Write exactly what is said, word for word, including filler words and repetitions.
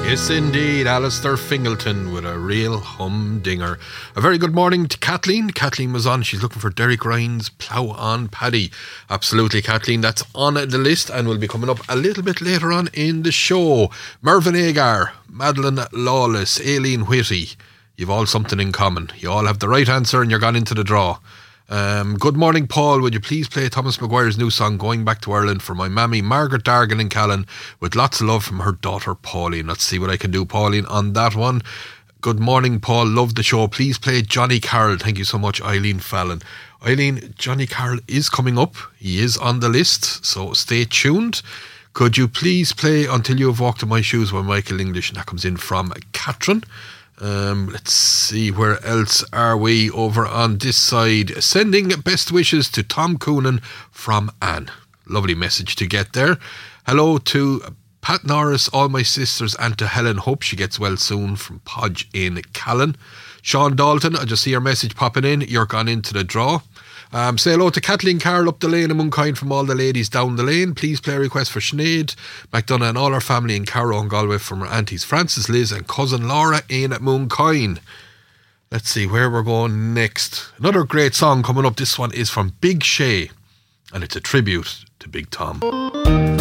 Yes, indeed, Alistair Fingleton with a real humdinger. A very good morning to Kathleen. Kathleen was on. She's looking for Derek Ryan's Plough On Paddy. Absolutely, Kathleen. That's on the list and will be coming up a little bit later on in the show. Mervyn Agar, Madeline Lawless, Aileen Whitty. You've all something in common. You all have the right answer and you're gone into the draw. Um, good morning, Paul. Would you please play Thomas Maguire's new song Going Back to Ireland for my mammy Margaret Dargan in Callan, with lots of love from her daughter Pauline. Let's see what I can do, Pauline, on that one. Good morning, Paul. Love the show. Please play Johnny Carroll. Thank you so much, Eileen Fallon. Eileen, Johnny Carroll is coming up. He is on the list, so stay tuned. Could you please play Until You Have Walked in My Shoes by Michael English? And that comes in from Catherine. Um, let's see, where else are we over on this side? Sending best wishes to Tom Coonan from Anne. Lovely message to get there. Hello to Pat Norris, all my sisters, and to Helen. Hope she gets well soon from Podge in Callan. Sean Dalton, I just see your message popping in. You're gone into the draw. Um, say hello to Kathleen Carroll up the lane in Mooncoin from all the ladies down the lane. Please play a request for Sinead McDonough and all our family in Carrow and Galway from our aunties Frances, Liz and cousin Laura in Mooncoin. Let's see where we're going next. Another great song coming up. This one is from Big Shay and it's a tribute to Big Tom.